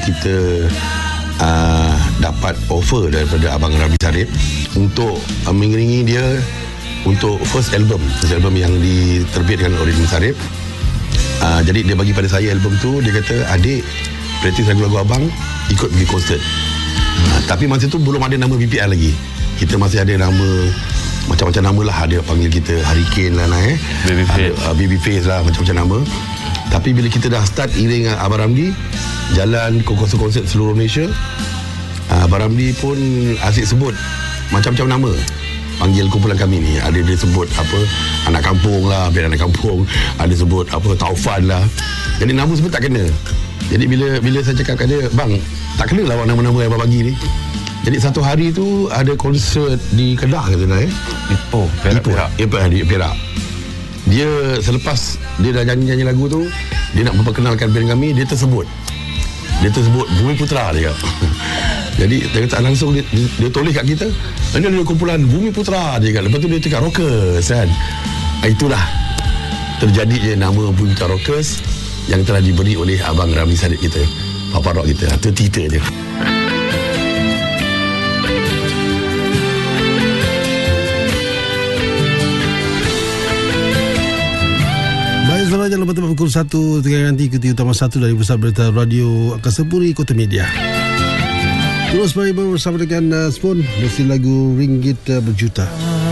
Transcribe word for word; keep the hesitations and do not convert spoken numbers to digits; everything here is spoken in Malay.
kita uh, dapat offer daripada Abang Ramli Sarip untuk uh, mengiringi dia untuk first album first album yang diterbitkan oleh Ramli Sarip. uh, Jadi dia bagi pada saya album tu. Dia kata, adik, praktis lagu-lagu abang, ikut pergi konsert. uh, Tapi masa tu belum ada nama B P I lagi. Kita masih ada nama macam-macam nama lah. Ada panggil kita Hurricane lah, nah, eh. Babyface, uh, Babyface lah, macam-macam nama. Tapi bila kita dah start iring Abang Ramli, jalan ke konsert-konsert seluruh Malaysia, uh, Abang Ramli pun asyik sebut macam-macam nama. Panggil kumpulan kami ni, ada dia sebut apa, anak kampung lah, biar anak kampung. Ada sebut apa, Taufan lah. Jadi nama sebut tak kena. Jadi bila bila saya cakap kat dia, bang, tak kena lah nama-nama yang abang bagi ni. Jadi satu hari tu ada konsert di Kedah kata nak, eh Ipoh, Perak, Ipoh, Perak. Ipoh, di Perak. Dia selepas dia dah nyanyi-nyanyi lagu tu, dia nak memperkenalkan band kami, dia tersebut Dia tersebut Bumi Putra, dia kata. Jadi dia kata langsung dia, dia, dia tulis kat kita, ini ada kumpulan Bumi Putra, dia kata. Lepas tu dia cakap Rockers kan. Itulah terjadi je nama Bumi Putra Rockers yang telah diberi oleh Abang Ramli Sarip kita, Papa Rock kita. Itu cerita je. Selamat jangan lupa tempat pukul satu tiga nanti ikuti utama satu dari Pusat Berita Radio Kesempuri Kota Media. Terus mari bersama dengan uh, Spoon, mesti lagu Ringgit uh, Berjuta.